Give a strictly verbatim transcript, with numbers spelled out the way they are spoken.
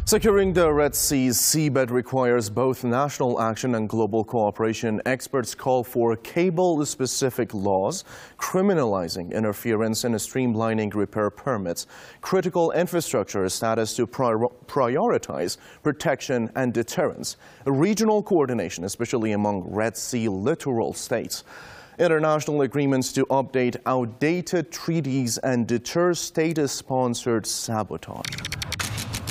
Securing the Red Sea's seabed requires both national action and global cooperation. Experts call for cable-specific laws criminalizing interference and streamlining repair permits, critical infrastructure status to prior prioritize protection and deterrence, regional coordination, especially among Red Sea littoral states, international agreements to update outdated treaties and deter state-sponsored sabotage.